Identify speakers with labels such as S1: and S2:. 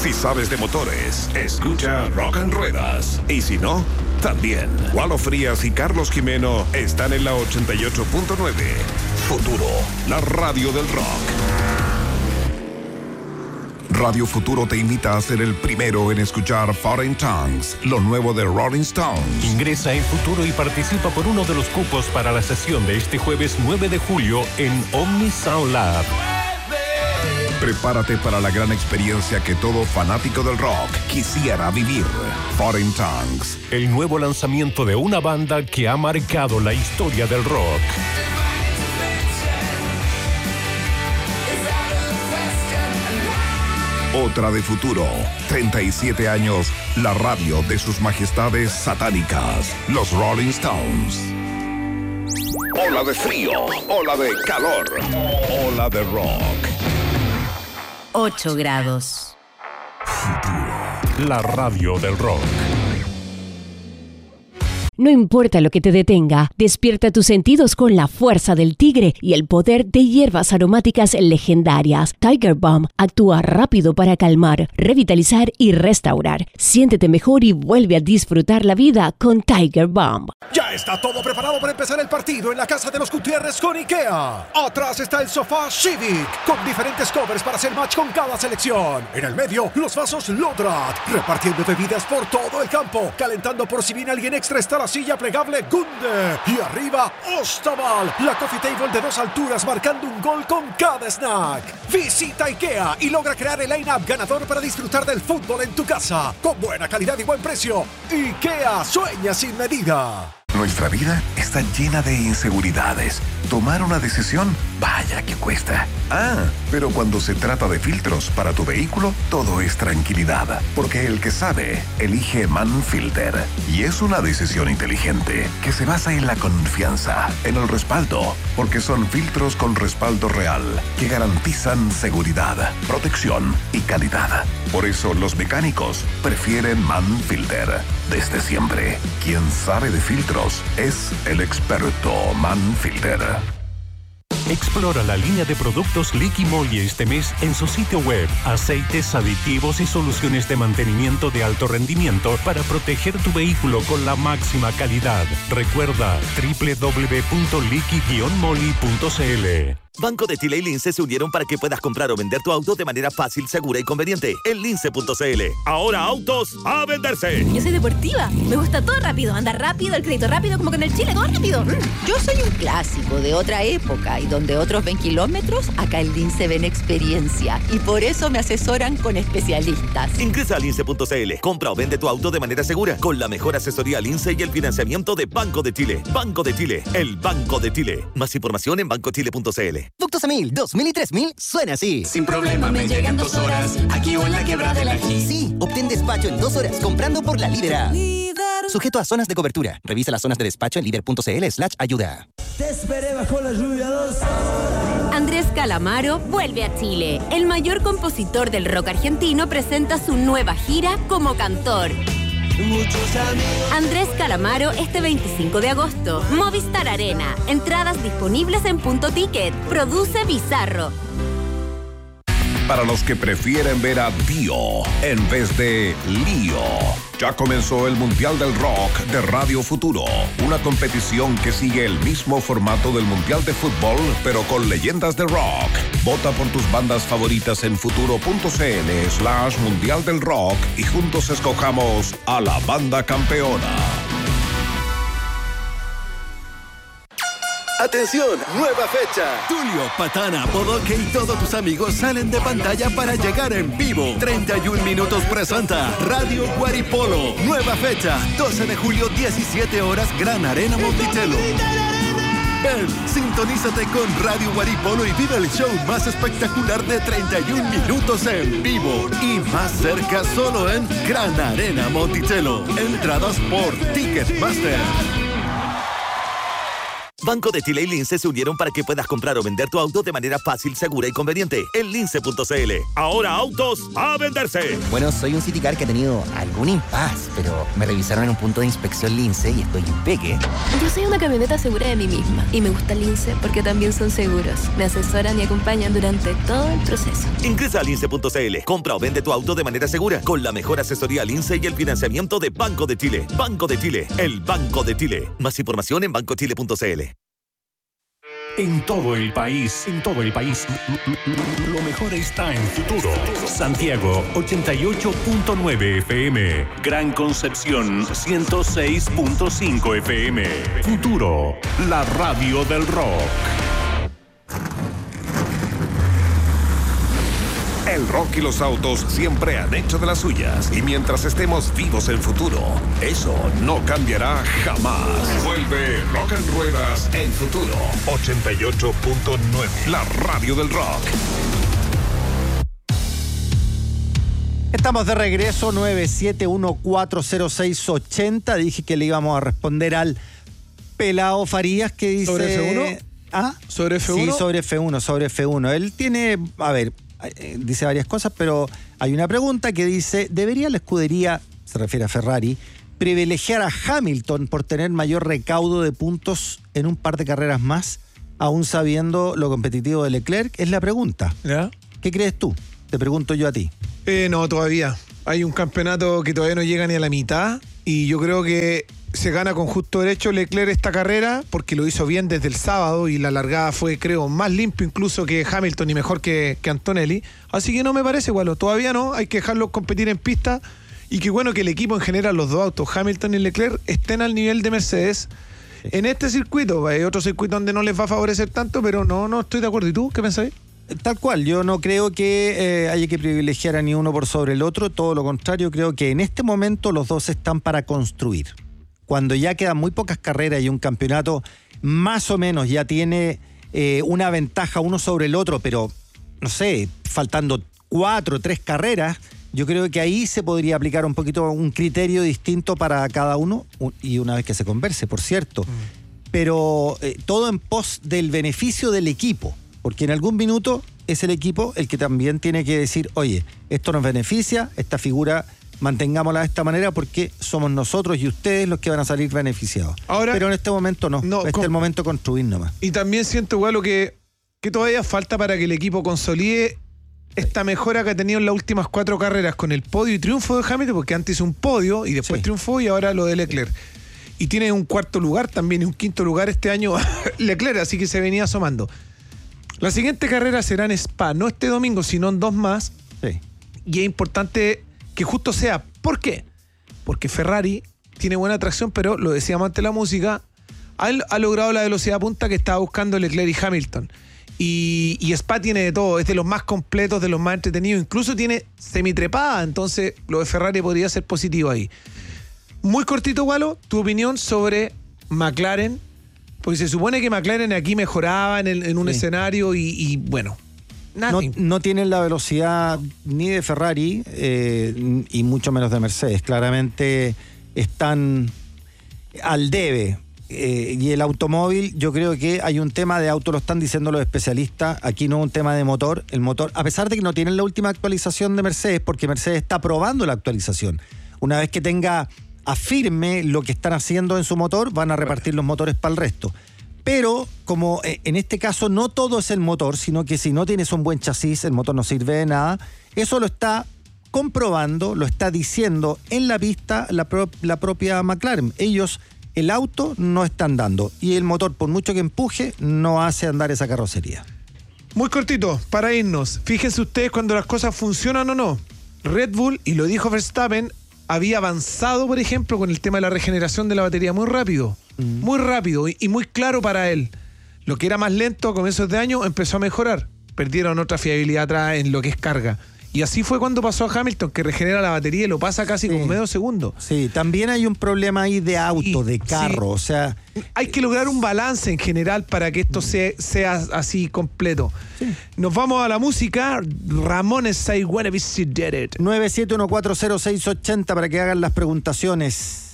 S1: Si sabes de motores, escucha Rock and Ruedas. Y si no, también. Walo Frías y Carlos Jimeno están en la 88.9. Futuro, la radio del rock. Radio Futuro te invita a ser el primero en escuchar Foreign Tongues, lo nuevo de Rolling Stones.
S2: Ingresa en Futuro y participa por uno de los cupos para la sesión de este jueves 9 de julio en Omni Sound Lab.
S1: Prepárate para la gran experiencia que todo fanático del rock quisiera vivir. Foreign Tongues.
S2: El nuevo lanzamiento de una banda que ha marcado la historia del rock.
S1: Otra de Futuro. 37 años, la radio de sus majestades satánicas, los Rolling Stones. Ola de frío, ola de calor, ola de rock.
S3: 8 grados.
S2: Futuro, la radio del rock.
S4: No importa lo que te detenga, despierta tus sentidos con la fuerza del tigre y el poder de hierbas aromáticas legendarias. Tiger Balm actúa rápido para calmar, revitalizar y restaurar. Siéntete mejor y vuelve a disfrutar la vida con Tiger Balm.
S5: Ya está todo preparado para empezar el partido en la casa de los Gutiérrez con IKEA. Atrás está el sofá Civic, con diferentes covers para hacer match con cada selección. En el medio, los vasos Lodrat, repartiendo bebidas por todo el campo, calentando por si viene alguien extra está la silla plegable Gunde. Y arriba, Ostaval, la coffee table de 2 alturas marcando un gol con cada snack. Visita IKEA y logra crear el line-up ganador para disfrutar del fútbol en tu casa. Con buena calidad y buen precio. IKEA, sueña sin medida.
S1: Nuestra vida está llena de inseguridades. Tomar una decisión, vaya que cuesta. Pero cuando se trata de filtros para tu vehículo, todo es tranquilidad. Porque el que sabe, elige Manfilter. Y es una decisión inteligente, que se basa en la confianza, en el respaldo. Porque son filtros con respaldo real, que garantizan seguridad, protección y calidad. Por eso los mecánicos prefieren Manfilter. Desde siempre, quien sabe de filtros es el experto Manfilter.
S2: Explora la línea de productos Liqui Moly este mes en su sitio web. Aceites, aditivos y soluciones de mantenimiento de alto rendimiento para proteger tu vehículo con la máxima calidad. Recuerda www.liqui-moly.cl.
S6: Banco de Chile y Lince se unieron para que puedas comprar o vender tu auto de manera fácil, segura y conveniente. En lince.cl. Ahora autos a venderse.
S3: Yo soy deportiva. Me gusta todo rápido. Andar rápido, el crédito rápido, como con el Chile, todo rápido.
S7: Yo soy un clásico de otra época y donde otros ven kilómetros, acá en Lince ven experiencia. Y por eso me asesoran con especialistas.
S6: Ingresa a lince.cl. Compra o vende tu auto de manera segura con la mejor asesoría Lince y el financiamiento de Banco de Chile. Banco de Chile, el Banco de Chile. Más información en bancochile.cl.
S8: Ductos a 1000, 2000 y 3000 suena así.
S9: Sin problema me llegan 2 horas, aquí o en la quebrada del Ají.
S8: Sí, obtén despacho en 2 horas comprando por la Libera. Sujeto a zonas de cobertura. Revisa las zonas de despacho en lider.cl/ayuda.
S10: Te esperé bajo la lluvia 2 horas.
S3: Andrés Calamaro vuelve a Chile. El mayor compositor del rock argentino presenta su nueva gira como cantor. Andrés Calamaro este 25 de agosto. Movistar Arena. Entradas disponibles en Punto Ticket. Produce Bizarro.
S1: Para los que prefieren ver a Dio en vez de Lío, ya comenzó el Mundial del Rock de Radio Futuro, una competición que sigue el mismo formato del Mundial de Fútbol, pero con leyendas de rock. Vota por tus bandas favoritas en futuro.cl/Mundial del Rock y juntos escojamos a la banda campeona.
S11: ¡Atención! ¡Nueva fecha! Tulio, Patana, Bodoque y todos tus amigos salen de pantalla para llegar en vivo. 31 Minutos presenta Radio Guaripolo. Nueva fecha, 12 de julio, 17 horas, Gran Arena Monticello. Ven, sintonízate con Radio Guaripolo y vive el show más espectacular de 31 minutos en vivo. Y más cerca solo en Gran Arena Monticello. Entradas por Ticketmaster.
S6: Banco de Chile y Lince se unieron para que puedas comprar o vender tu auto de manera fácil, segura y conveniente en lince.cl. Ahora autos a venderse.
S8: Bueno, soy un Citicar que ha tenido algún impas, pero me revisaron en un punto de inspección Lince y estoy impeque.
S12: Yo soy una camioneta segura de mí misma y me gusta Lince porque también son seguros. Me asesoran y acompañan durante todo el proceso.
S6: Ingresa a lince.cl. Compra o vende tu auto de manera segura con la mejor asesoría Lince y el financiamiento de Banco de Chile. Banco de Chile, el Banco de Chile. Más información en bancochile.cl.
S2: En todo el país, lo mejor está en Futuro. Santiago, 88.9 FM. Gran Concepción, 106.5 FM. Futuro, la radio del rock.
S1: El rock y los autos siempre han hecho de las suyas. Y mientras estemos vivos en Futuro, eso no cambiará jamás. Vuelve Rock en Ruedas en Futuro. 88.9. La radio del rock.
S13: Estamos de regreso, 971400680. Dije que le íbamos a responder al Pelao Farías, que dice...
S14: ¿Sobre F1?
S13: ¿Ah?
S14: ¿Sobre F1?
S13: Sí, sobre F1. Él tiene... A ver... dice varias cosas, pero hay una pregunta que dice: ¿debería la escudería, se refiere a Ferrari, privilegiar a Hamilton por tener mayor recaudo de puntos en un par de carreras más, aún sabiendo lo competitivo de Leclerc? Es la pregunta.
S14: ¿Ya?
S13: ¿Qué crees tú? Te pregunto yo a ti.
S14: No, todavía. Hay un campeonato que todavía no llega ni a la mitad y yo creo que se gana con justo derecho Leclerc esta carrera porque lo hizo bien desde el sábado y la largada fue, creo, más limpio incluso que Hamilton y mejor que Antonelli. Así que no me parece, Gualo. Todavía no. Hay que dejarlos competir en pista y qué bueno que el equipo en general, los dos autos, Hamilton y Leclerc, estén al nivel de Mercedes. Sí. En este circuito, hay otro circuito donde no les va a favorecer tanto, pero no estoy de acuerdo. ¿Y tú qué pensáis?
S13: Tal cual, yo no creo que haya que privilegiar a ni uno por sobre el otro, todo lo contrario, creo que en este momento los dos están para construir. Cuando ya quedan muy pocas carreras y un campeonato más o menos ya tiene una ventaja uno sobre el otro, pero no sé, faltando 4 o 3 carreras, yo creo que ahí se podría aplicar un poquito un criterio distinto para cada uno y una vez que se converse, por cierto. Pero todo en pos del beneficio del equipo, porque en algún minuto es el equipo el que también tiene que decir: oye, esto nos beneficia, esta figura mantengámosla de esta manera porque somos nosotros y ustedes los que van a salir beneficiados. Ahora, pero en este momento no es el momento de construir nomás.
S14: Y también siento igual lo que todavía falta para que el equipo consolide esta mejora que ha tenido en las últimas 4 carreras con el podio y triunfo de Hamilton, porque antes hizo un podio y después triunfó y ahora lo de Leclerc. Y tiene un 4º lugar también y un 5º lugar este año Leclerc, así que se venía asomando. La siguiente carrera será en Spa, no este domingo, sino en 2 más.
S13: Sí.
S14: Y es importante que justo sea. ¿Por qué? Porque Ferrari tiene buena tracción, pero lo decíamos antes de la música, ha logrado la velocidad punta que estaba buscando Leclerc y Hamilton. Y Spa tiene de todo, es de los más completos, de los más entretenidos, incluso tiene semitrepada, entonces lo de Ferrari podría ser positivo ahí. Muy cortito, Gualo, tu opinión sobre McLaren, porque se supone que McLaren aquí mejoraba en un escenario y bueno...
S13: No tienen la velocidad ni de Ferrari y mucho menos de Mercedes. Claramente están al debe. Y el automóvil, yo creo que hay un tema de auto, lo están diciendo los especialistas. Aquí no es un tema de motor. El motor, a pesar de que no tienen la última actualización de Mercedes, porque Mercedes está probando la actualización. Una vez que tenga afirme lo que están haciendo en su motor, van a repartir los motores para el resto. Pero como en este caso no todo es el motor, sino que si no tienes un buen chasis, el motor no sirve de nada. Eso lo está comprobando, lo está diciendo en la pista la propia McLaren. Ellos, el auto no están dando y el motor, por mucho que empuje, no hace andar esa carrocería.
S14: Muy cortito, para irnos. Fíjense ustedes cuando las cosas funcionan o no. Red Bull, y lo dijo Verstappen, había avanzado, por ejemplo, con el tema de la regeneración de la batería muy rápido y muy claro para él. Lo que era más lento a comienzos de año empezó a mejorar. Perdieron otra fiabilidad atrás en lo que es carga. Y así fue cuando pasó a Hamilton, que regenera la batería y lo pasa casi como medio segundo.
S13: Sí, también hay un problema ahí de auto, de carro, o sea...
S14: Hay que lograr un balance en general para que esto sea así completo. Sí. Nos vamos a la música. Ramones, I Wanna Be Sedated.
S13: 971400680 para que hagan las preguntaciones.